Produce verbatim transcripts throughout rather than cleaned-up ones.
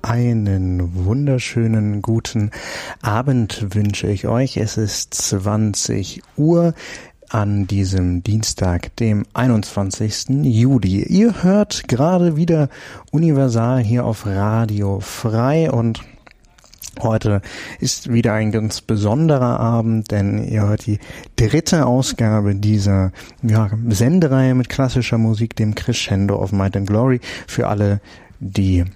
Einen wunderschönen guten Abend wünsche ich euch. Es ist zwanzig Uhr an diesem Dienstag, dem einundzwanzigsten Juli. Ihr hört gerade wieder Universal hier auf Radio Frei und heute ist wieder ein ganz besonderer Abend, denn ihr hört die dritte Ausgabe dieser ja, Sendereihe mit klassischer Musik, dem Crescendo of Might and Glory. Für alle, die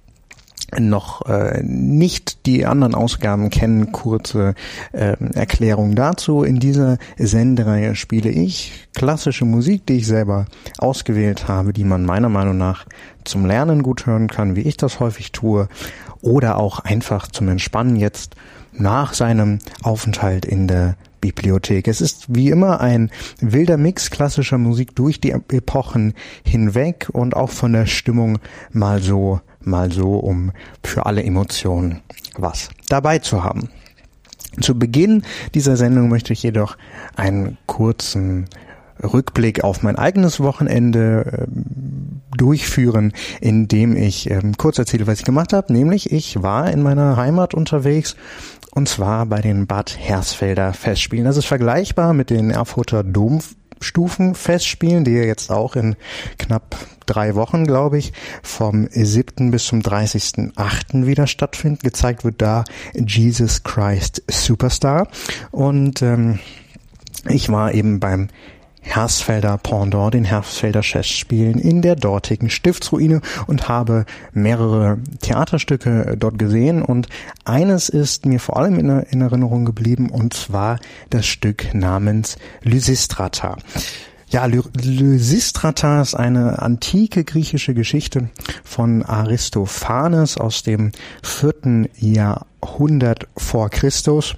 noch äh, nicht die anderen Ausgaben kennen, kurze äh, Erklärung dazu. In dieser Sendereihe spiele ich klassische Musik, die ich selber ausgewählt habe, die man meiner Meinung nach zum Lernen gut hören kann, wie ich das häufig tue, oder auch einfach zum Entspannen jetzt nach seinem Aufenthalt in der Bibliothek. Es ist wie immer ein wilder Mix klassischer Musik durch die Epochen hinweg und auch von der Stimmung mal so mal so, um für alle Emotionen was dabei zu haben. Zu Beginn dieser Sendung möchte ich jedoch einen kurzen Rückblick auf mein eigenes Wochenende äh, durchführen, indem ich äh, kurz erzähle, was ich gemacht habe. Nämlich, ich war in meiner Heimat unterwegs und zwar bei den Bad Hersfelder Festspielen. Das ist vergleichbar mit den Erfurter Domstufenfestspielen, die jetzt auch in knapp drei Wochen, glaube ich, vom siebten bis zum dreißigsten achten wieder stattfinden. Gezeigt wird da Jesus Christ Superstar. Und ähm, ich war eben beim Hersfelder Pendant, den Hersfelder Festspielen in der dortigen Stiftsruine und habe mehrere Theaterstücke dort gesehen und eines ist mir vor allem in, in Erinnerung geblieben und zwar das Stück namens Lysistrata. Ja, Lysistrata ist eine antike griechische Geschichte von Aristophanes aus dem vierten Jahrhundert vor Christus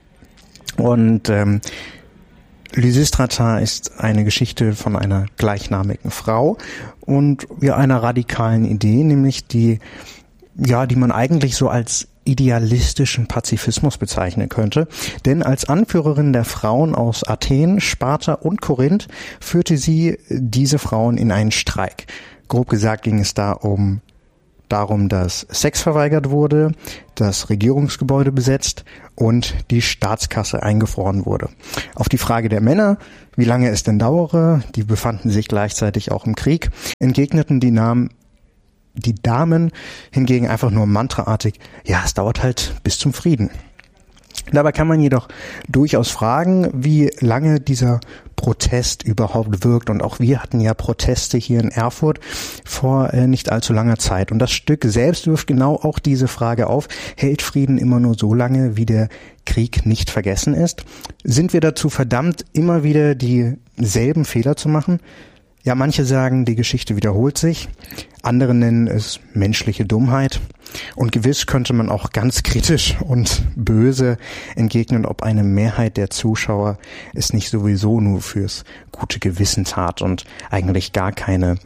und ähm, Lysistrata ist eine Geschichte von einer gleichnamigen Frau und ja einer radikalen Idee, nämlich die, ja, die man eigentlich so als idealistischen Pazifismus bezeichnen könnte. Denn als Anführerin der Frauen aus Athen, Sparta und Korinth führte sie diese Frauen in einen Streik. Grob gesagt ging es da um darum, dass Sex verweigert wurde, das Regierungsgebäude besetzt und die Staatskasse eingefroren wurde. Auf die Frage der Männer, wie lange es denn dauere, die befanden sich gleichzeitig auch im Krieg, entgegneten die Namen die Damen hingegen einfach nur mantraartig, ja, es dauert halt bis zum Frieden. Dabei kann man jedoch durchaus fragen, wie lange dieser Protest überhaupt wirkt. Und auch wir hatten ja Proteste hier in Erfurt vor äh, nicht allzu langer Zeit. Und das Stück selbst wirft genau auch diese Frage auf. Hält Frieden immer nur so lange, wie der Krieg nicht vergessen ist? Sind wir dazu verdammt, immer wieder dieselben Fehler zu machen? Ja, manche sagen, die Geschichte wiederholt sich. Andere nennen es menschliche Dummheit. Und gewiss könnte man auch ganz kritisch und böse entgegnen, ob eine Mehrheit der Zuschauer es nicht sowieso nur fürs gute Gewissen tat und eigentlich gar keine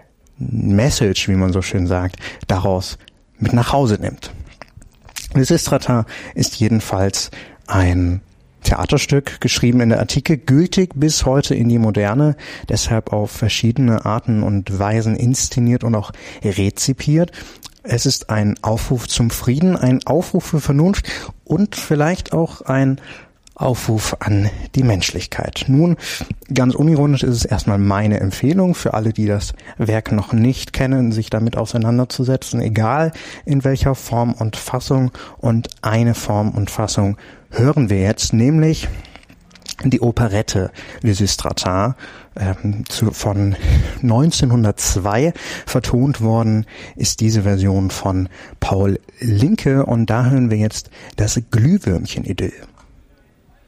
Message, wie man so schön sagt, daraus mit nach Hause nimmt. Lysistrata ist jedenfalls ein Theaterstück, geschrieben in der Antike, gültig bis heute in die Moderne, deshalb auf verschiedene Arten und Weisen inszeniert und auch rezipiert. Es ist ein Aufruf zum Frieden, ein Aufruf für Vernunft und vielleicht auch ein Aufruf an die Menschlichkeit. Nun, ganz unironisch ist es erstmal meine Empfehlung für alle, die das Werk noch nicht kennen, sich damit auseinanderzusetzen, egal in welcher Form und Fassung. Und eine Form und Fassung hören wir jetzt, nämlich die Operette Lysistrata, ähm, zu, von neunzehnhundertzwei vertont worden ist diese Version von Paul Linke und da hören wir jetzt das Glühwürmchen-Idyll.